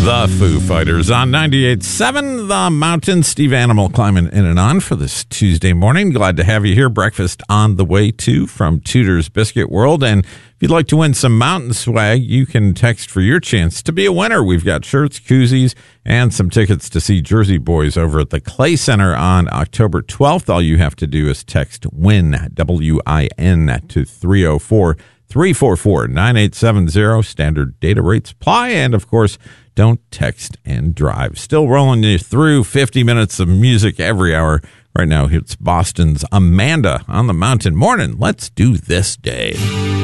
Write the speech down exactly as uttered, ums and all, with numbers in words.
The Foo Fighters on ninety-eight point seven The Mountain. Steve Animal climbing in and on for this Tuesday morning. Glad to have you here. Breakfast on the way, too, from Tudor's Biscuit World. And if you'd like to win some mountain swag, you can text for your chance to be a winner. We've got shirts, koozies, and some tickets to see Jersey Boys over at the Clay Center on October twelfth. All you have to do is text WIN, W I N, to three oh four, three four four, nine eight seven zero. Standard data rates apply. And, of course, don't text and drive. Still rolling you through fifty minutes of music every hour. Right now, it's Boston's Amanda on the Mountain. Morning. Let's do this day.